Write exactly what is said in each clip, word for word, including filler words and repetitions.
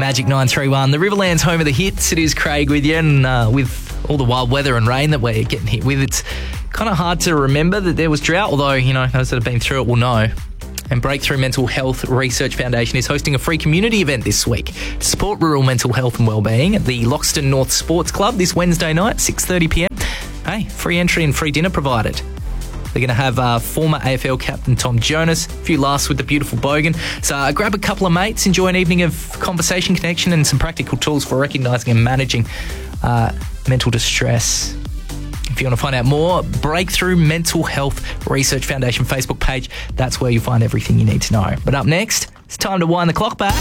Magic nine three one, the Riverland's home of the hits. It is Craig with you, and uh, with all the wild weather and rain that we're getting hit with, it's kind of hard to remember that there was drought, although, you know, those that have been through it will know. And Breakthrough Mental Health Research Foundation is hosting a free community event this week to support rural mental health and wellbeing at the Loxton North Sports Club this Wednesday night, six thirty p m. Hey, free entry and free dinner provided. They're going to have uh, former A F L captain Tom Jonas, a few laughs with the beautiful Bogan. So uh, grab a couple of mates, enjoy an evening of conversation, connection, and some practical tools for recognising and managing uh, mental distress. If you want to find out more, Breakthrough Mental Health Research Foundation Facebook page. That's where you'll find everything you need to know. But up next, it's time to wind the clock back.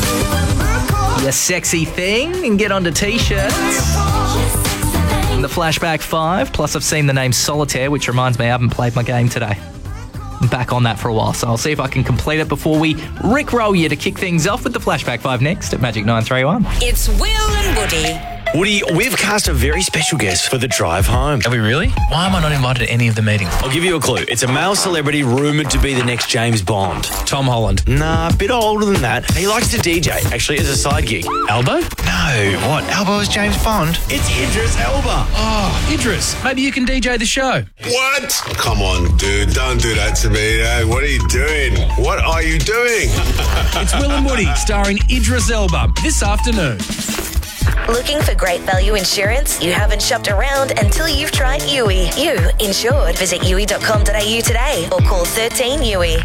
You sexy thing, and get onto T-shirts. And the Flashback five, plus I've seen the name Solitaire, which reminds me I haven't played my game today. I'm back on that for a while, so I'll see if I can complete it before we rickroll you to kick things off with the Flashback five next at Magic nine three one. It's Will and Woody. Woody, we've cast a very special guest for the drive home. Have we really? Why am I not invited to any of the meetings? I'll give you a clue. It's a male celebrity rumoured to be the next James Bond. Tom Holland. Nah, a bit older than that. He likes to D J, actually, as a side gig. Albo? No, what? Albo is James Bond? It's Idris Elba. Oh, Idris. Maybe you can D J the show. What? Come on, dude. Don't do that to me. Hey, what are you doing? What are you doing? It's Will and Woody, starring Idris Elba, this afternoon. Looking for great value insurance? You haven't shopped around until you've tried U I. You insured. Visit U I dot com dot a u today or call thirteen U I.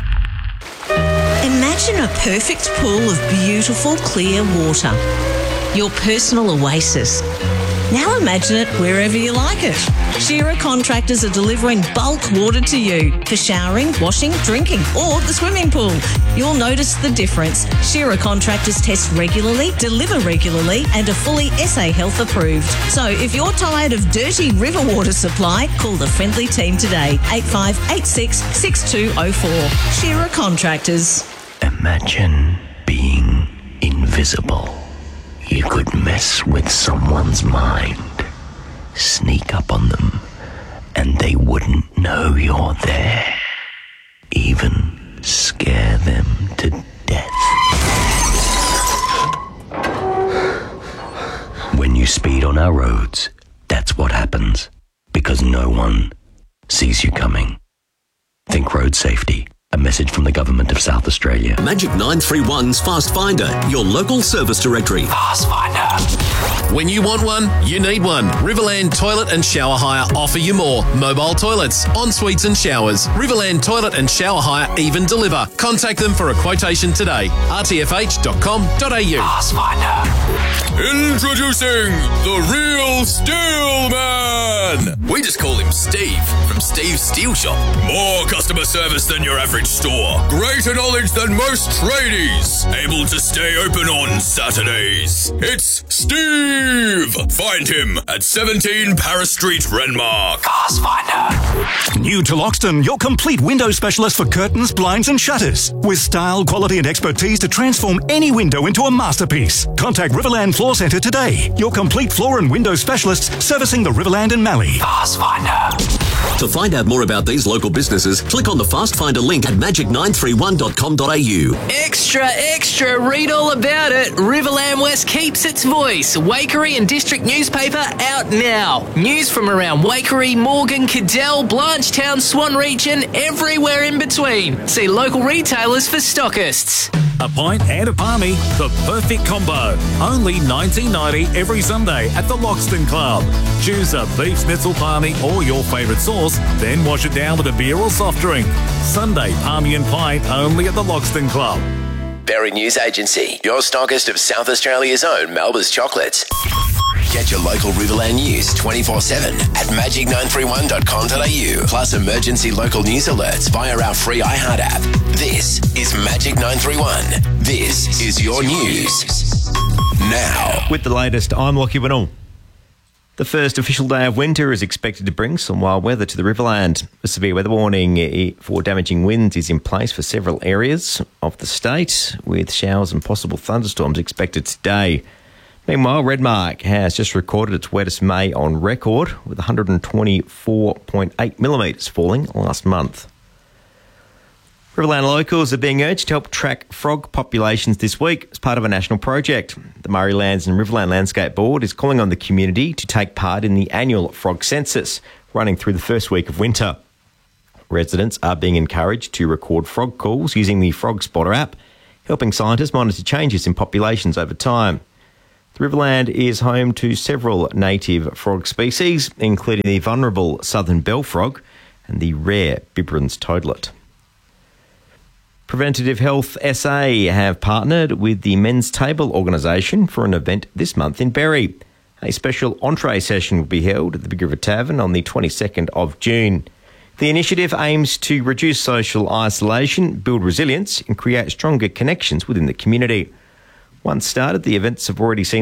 Imagine a perfect pool of beautiful, clear water. Your personal oasis. Now imagine it wherever you like it. Shearer Contractors are delivering bulk water to you for showering, washing, drinking, or the swimming pool. You'll notice the difference. Shearer Contractors test regularly, deliver regularly, and are fully S A Health approved. So if you're tired of dirty river water supply, call the friendly team today. eight five eight six, six two zero four. Shearer Contractors. Imagine being invisible. You could mess with someone's mind, sneak up on them, and they wouldn't know you're there. Even scare them to death. When you speed on our roads, that's what happens, because no one sees you coming. Think road safety. A message from the Government of South Australia. Magic nine three one's Fast Finder, your local service directory. Fast Finder. When you want one, you need one. Riverland Toilet and Shower Hire offer you more. Mobile toilets, en-suites and showers. Riverland Toilet and Shower Hire even deliver. Contact them for a quotation today. r t f h dot com dot a u. Fast Finder. Introducing the real Steel Man. We just call him Steve from Steve's Steel Shop. More customer service than your average store. Greater knowledge than most tradies. Able to stay open on Saturdays. It's Steve. Find him at seventeen Paris Street, Renmark. Fast Finder. New to Loxton, your complete window specialist for curtains, blinds and shutters. With style, quality and expertise to transform any window into a masterpiece. Contact Riverland Floor Centre today. Your complete floor and window specialists servicing the Riverland and Mallee. Fast Finder. To find out more about these local businesses, click on the Fast Finder link at magic nine three one dot com dot a u. Extra, extra, read all about it. Riverland West keeps its voice. Waikerie and District newspaper out now. News from around Waikerie, Morgan, Cadell, Blanchetown, Swan Reach and everywhere in between. See local retailers for stockists. A pint and a palmy, the perfect combo. Only nineteen ninety every Sunday at the Loxton Club. Choose a beef schnitzel palmy or your favourite sauce, then wash it down with a beer or soft drink. Sunday palmy and pint only at the Loxton Club. Berry News Agency, your stockist of South Australia's own Melba's chocolates. Get your local Riverland news twenty-four seven at magic nine three one dot com dot a u, plus emergency local news alerts via our free iHeart app. This is Magic nine three one. This is your news. Now. With the latest, I'm Lockie Winnell. The first official day of winter is expected to bring some wild weather to the Riverland. A severe weather warning for damaging winds is in place for several areas of the state, with showers and possible thunderstorms expected today. Meanwhile, Redmark has just recorded its wettest May on record, with one hundred twenty-four point eight millimetres falling last month. Riverland locals are being urged to help track frog populations this week as part of a national project. The Murray Lands and Riverland Landscape Board is calling on the community to take part in the annual frog census, running through the first week of winter. Residents are being encouraged to record frog calls using the Frog Spotter app, helping scientists monitor changes in populations over time. The Riverland is home to several native frog species, including the vulnerable southern bell frog and the rare Bibberins toadlet. Preventative Health S A have partnered with the Men's Table organisation for an event this month in Berry. A special entree session will be held at the Big River Tavern on the twenty-second of June. The initiative aims to reduce social isolation, build resilience and create stronger connections within the community. Once started, the events have already seen